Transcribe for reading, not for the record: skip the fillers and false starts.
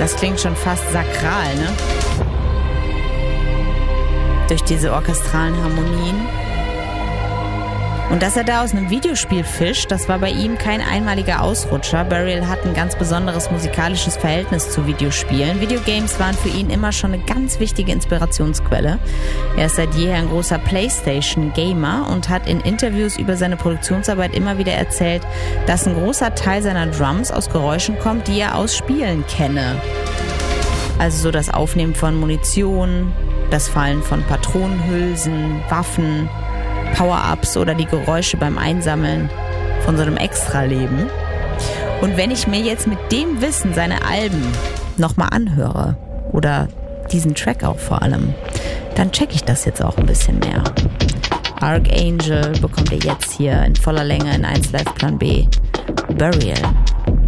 Das klingt schon fast sakral, ne? Durch diese orchestralen Harmonien. Und dass er da aus einem Videospiel fischt, das war bei ihm kein einmaliger Ausrutscher. Burial hat ein ganz besonderes musikalisches Verhältnis zu Videospielen. Videogames waren für ihn immer schon eine ganz wichtige Inspirationsquelle. Er ist seit jeher ein großer PlayStation-Gamer und hat in Interviews über seine Produktionsarbeit immer wieder erzählt, dass ein großer Teil seiner Drums aus Geräuschen kommt, die er aus Spielen kenne. Also so das Aufnehmen von Munition, das Fallen von Patronenhülsen, Waffen, Power-Ups oder die Geräusche beim Einsammeln von so einem Extraleben. Und wenn ich mir jetzt mit dem Wissen seine Alben nochmal anhöre, oder diesen Track auch vor allem, dann check ich das jetzt auch ein bisschen mehr. Archangel bekommt ihr jetzt hier in voller Länge in 1 Live Plan B. Burial.